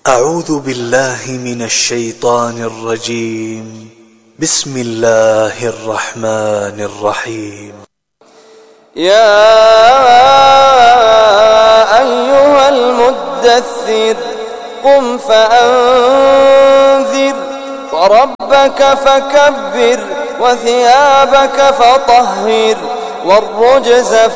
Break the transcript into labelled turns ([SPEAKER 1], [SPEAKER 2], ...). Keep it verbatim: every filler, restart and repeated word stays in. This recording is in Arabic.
[SPEAKER 1] أعوذ بالله من الشيطان الرجيم. بسم الله الرحمن الرحيم.
[SPEAKER 2] يا أيها المدثر قم فأنذر وربك فكبر وثيابك فطهر والرجز